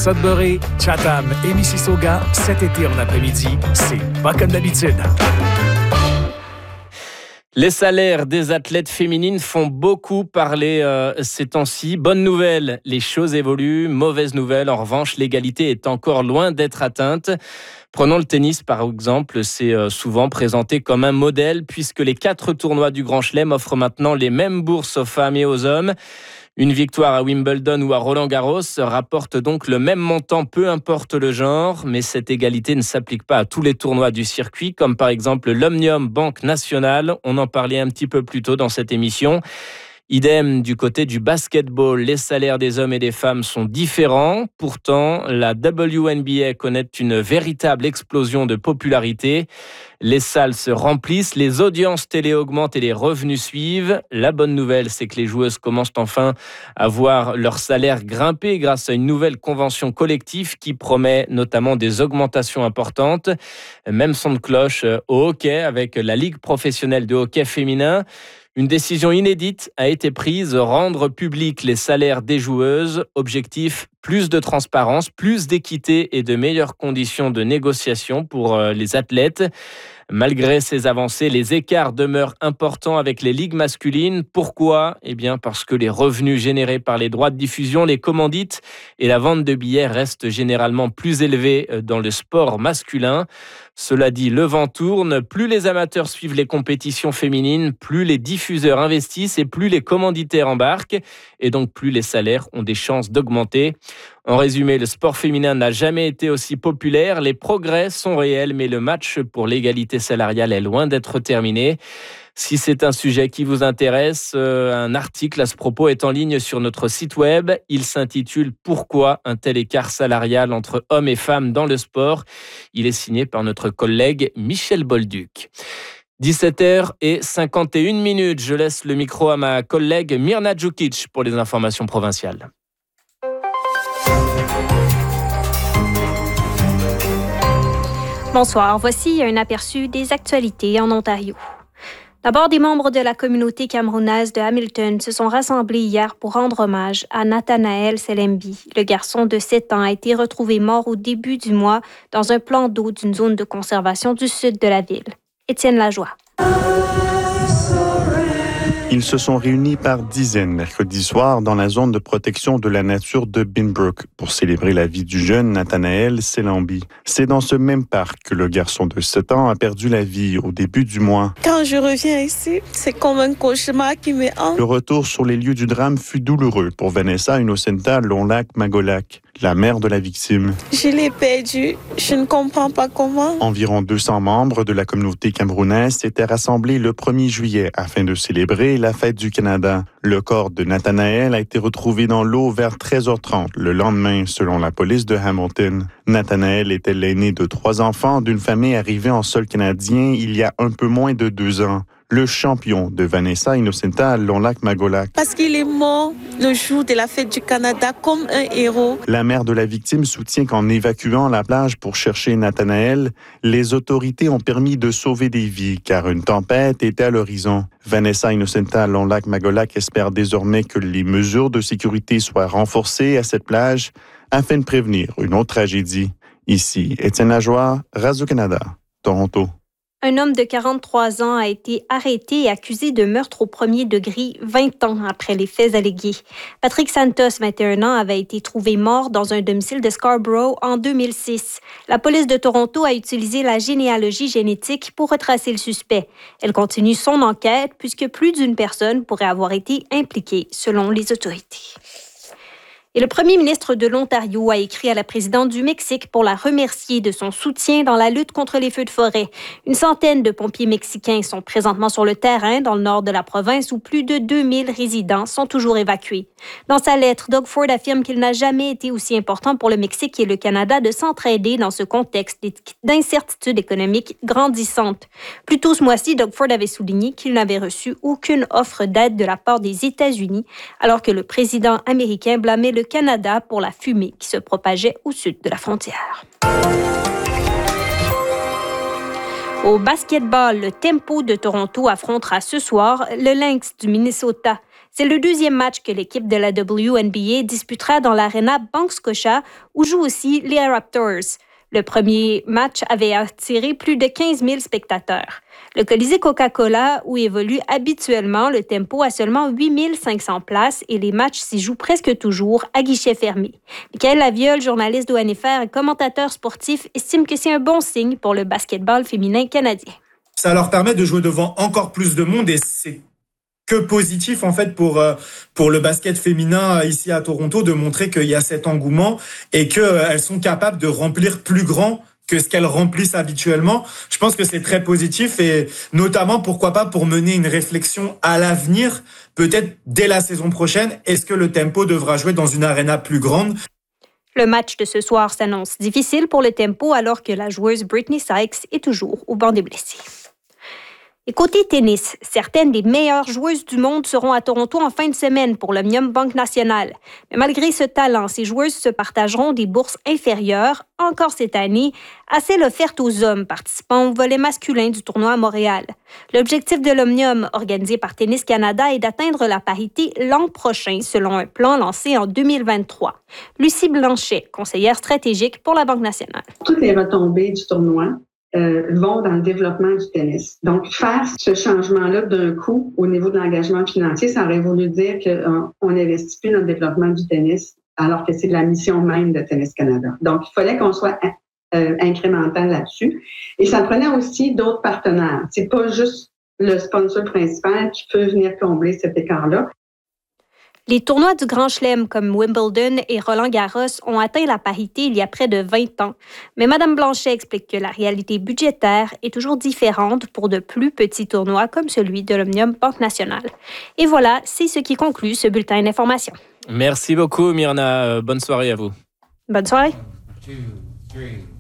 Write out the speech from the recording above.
Sudbury, Chatham et Mississauga, cet été en après-midi, c'est pas comme d'habitude. Les salaires des athlètes féminines font beaucoup parler ces temps-ci. Bonne nouvelle, les choses évoluent. Mauvaise nouvelle, en revanche, l'égalité est encore loin d'être atteinte. Prenons le tennis par exemple, c'est souvent présenté comme un modèle puisque les 4 tournois du Grand Chelem offrent maintenant les mêmes bourses aux femmes et aux hommes. Une victoire à Wimbledon ou à Roland-Garros rapporte donc le même montant, peu importe le genre, mais cette égalité ne s'applique pas à tous les tournois du circuit, comme par exemple l'Omnium Banque Nationale. On en parlait un petit peu plus tôt dans cette émission. Idem du côté du basketball, les salaires des hommes et des femmes sont différents. Pourtant, la WNBA connaît une véritable explosion de popularité. Les salles se remplissent, les audiences télé augmentent et les revenus suivent. La bonne nouvelle, c'est que les joueuses commencent enfin à voir leur salaire grimper grâce à une nouvelle convention collective qui promet notamment des augmentations importantes. Même son de cloche au hockey avec la Ligue professionnelle de hockey féminin. Une décision inédite a été prise, rendre publics les salaires des joueuses. Objectif, plus de transparence, plus d'équité et de meilleures conditions de négociation pour les athlètes. Malgré ces avancées, les écarts demeurent importants avec les ligues masculines. Pourquoi ? Eh bien, parce que les revenus générés par les droits de diffusion, les commandites et la vente de billets restent généralement plus élevés dans le sport masculin. Cela dit, le vent tourne. Plus les amateurs suivent les compétitions féminines, plus les diffuseurs investissent et plus les commanditaires embarquent. Et donc, plus les salaires ont des chances d'augmenter. En résumé, le sport féminin n'a jamais été aussi populaire. Les progrès sont réels, mais le match pour l'égalité salariale est loin d'être terminé. Si c'est un sujet qui vous intéresse, un article à ce propos est en ligne sur notre site web. Il s'intitule « Pourquoi un tel écart salarial entre hommes et femmes dans le sport ?» Il est signé par notre collègue Michel Bolduc. 17h51. Je laisse le micro à ma collègue Mirna Djukic pour les informations provinciales. Bonsoir, voici un aperçu des actualités en Ontario. D'abord, des membres de la communauté camerounaise de Hamilton se sont rassemblés hier pour rendre hommage à Nathanaël Selembi. Le garçon de 7 ans a été retrouvé mort au début du mois dans un plan d'eau d'une zone de conservation du sud de la ville. Étienne Lajoie. Ils se sont réunis par dizaines mercredi soir dans la zone de protection de la nature de Binbrook pour célébrer la vie du jeune Nathanaël Selembi. C'est dans ce même parc que le garçon de 7 ans a perdu la vie au début du mois. Quand je reviens ici, c'est comme un cauchemar qui me hante. Le retour sur les lieux du drame fut douloureux pour Vanessa Innocenta Lonlac-Magolac, la mère de la victime. Je l'ai perdu. Je ne comprends pas comment. Environ 200 membres de la communauté camerounaise s'étaient rassemblés le 1er juillet afin de célébrer la fête du Canada. Le corps de Nathanaël a été retrouvé dans l'eau vers 13h30 le lendemain, selon la police de Hamilton. Nathanaël était l'aîné de 3 enfants d'une famille arrivée en sol canadien il y a un peu moins de 2 ans. Le champion de Vanessa Innocenta Lonlac-Magolac. Parce qu'il est mort le jour de la fête du Canada comme un héros. La mère de la victime soutient qu'en évacuant la plage pour chercher Nathanaël, les autorités ont permis de sauver des vies car une tempête était à l'horizon. Vanessa Innocenta Lonlac-Magolac espère désormais que les mesures de sécurité soient renforcées à cette plage afin de prévenir une autre tragédie. Ici, Étienne Lajoie, Radio-Canada, Toronto. Un homme de 43 ans a été arrêté et accusé de meurtre au premier degré 20 ans après les faits allégués. Patrick Santos, 21 ans, avait été trouvé mort dans un domicile de Scarborough en 2006. La police de Toronto a utilisé la généalogie génétique pour retracer le suspect. Elle continue son enquête puisque plus d'une personne pourrait avoir été impliquée, selon les autorités. Et le premier ministre de l'Ontario a écrit à la présidente du Mexique pour la remercier de son soutien dans la lutte contre les feux de forêt. Une centaine de pompiers mexicains sont présentement sur le terrain dans le nord de la province où plus de 2000 résidents sont toujours évacués. Dans sa lettre, Doug Ford affirme qu'il n'a jamais été aussi important pour le Mexique et le Canada de s'entraider dans ce contexte d'incertitude économique grandissante. Plus tôt ce mois-ci, Doug Ford avait souligné qu'il n'avait reçu aucune offre d'aide de la part des États-Unis, alors que le président américain blâmait le Canada pour la fumée qui se propageait au sud de la frontière. Au basketball, le Tempo de Toronto affrontera ce soir le Lynx du Minnesota. C'est le deuxième match que l'équipe de la WNBA disputera dans l'aréna Bank Scotia, où jouent aussi les Raptors. Le premier match avait attiré plus de 15 000 spectateurs. Le Colisée Coca-Cola, où évolue habituellement le Tempo, a seulement 8 500 places et les matchs s'y jouent presque toujours à guichet fermé. Michael Laviole, journaliste d'ONFR et commentateur sportif, estime que c'est un bon signe pour le basketball féminin canadien. Ça leur permet de jouer devant encore plus de monde et c'est que positif en fait pour le basket féminin ici à Toronto, de montrer qu'il y a cet engouement et qu'elles sont capables de remplir plus grand que ce qu'elles remplissent habituellement. Je pense que c'est très positif et notamment, pourquoi pas, pour mener une réflexion à l'avenir, peut-être dès la saison prochaine, est-ce que le Tempo devra jouer dans une aréna plus grande? Le match de ce soir s'annonce difficile pour le Tempo alors que la joueuse Brittany Sykes est toujours au banc des blessés. Et côté tennis, certaines des meilleures joueuses du monde seront à Toronto en fin de semaine pour l'Omnium Banque Nationale. Mais malgré ce talent, ces joueuses se partageront des bourses inférieures, encore cette année, à celles offertes aux hommes participant au volet masculin du tournoi à Montréal. L'objectif de l'Omnium, organisé par Tennis Canada, est d'atteindre la parité l'an prochain, selon un plan lancé en 2023. Lucie Blanchet, conseillère stratégique pour la Banque Nationale. Toutes les retombées du tournoi vont dans le développement du tennis. Donc, faire ce changement-là d'un coup au niveau de l'engagement financier, ça aurait voulu dire qu'on n'investit plus dans le développement du tennis, alors que c'est la mission même de Tennis Canada. Donc, il fallait qu'on soit incrémental là-dessus. Et ça prenait aussi d'autres partenaires. C'est pas juste le sponsor principal qui peut venir combler cet écart-là. Les tournois du Grand Chelem comme Wimbledon et Roland-Garros ont atteint la parité il y a près de 20 ans. Mais Mme Blanchet explique que la réalité budgétaire est toujours différente pour de plus petits tournois comme celui de l'Omnium Banque Nationale. Et voilà, c'est ce qui conclut ce bulletin d'information. Merci beaucoup, Myrna. Bonne soirée à vous. Bonne soirée. 1, 2, 3.